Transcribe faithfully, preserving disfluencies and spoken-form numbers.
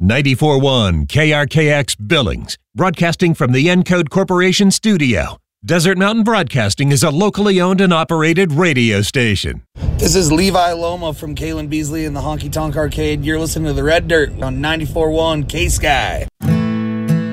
ninety-four point one K R K X Billings, broadcasting from the Encode Corporation studio. Desert Mountain Broadcasting is a locally owned and operated radio station. This is Levi Loma from Kalen Beasley in the Honky Tonk Arcade. You're listening to The Red Dirt on ninety-four point one K-Sky.